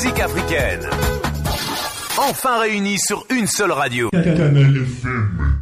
musique africaine. Enfin réunis sur une seule radio. Canal FM.